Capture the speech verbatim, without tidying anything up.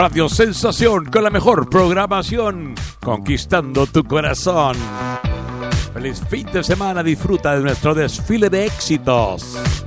Radio Sensación con la mejor programación, conquistando tu corazón. Feliz fin de semana, disfruta de nuestro desfile de éxitos.